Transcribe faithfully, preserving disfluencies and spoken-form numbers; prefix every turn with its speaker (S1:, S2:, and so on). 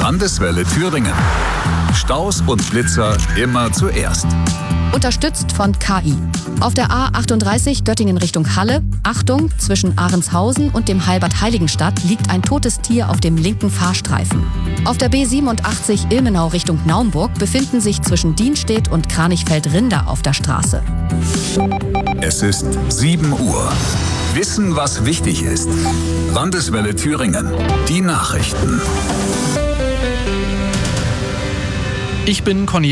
S1: Landeswelle Thüringen. Staus und Blitzer immer zuerst.
S2: Unterstützt von K I. Auf der A achtunddreißig Göttingen Richtung Halle, Achtung, zwischen Ahrenshausen und dem Heilbad Heiligenstadt liegt ein totes Tier auf dem linken Fahrstreifen. Auf der B siebenundachtzig Ilmenau Richtung Naumburg befinden sich zwischen Dienstedt und Kranichfeld Rinder auf der Straße.
S1: Es ist sieben Uhr. Wissen, was wichtig ist. Landeswelle Thüringen. Die Nachrichten.
S3: Ich bin Conny